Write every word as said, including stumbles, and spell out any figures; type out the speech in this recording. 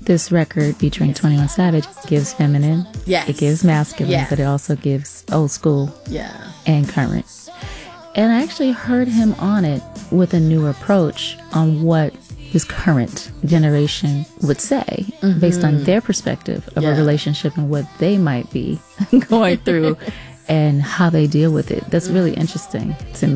this record featuring Yes. twenty-one Savage gives feminine, Yes. it gives masculine, Yeah. but it also gives old school Yeah. and current. And I actually heard him on it with a new approach on what his current generation would say mm-hmm. based on their perspective of Yeah. a relationship and what they might be going through and how they deal with it. That's really interesting to me.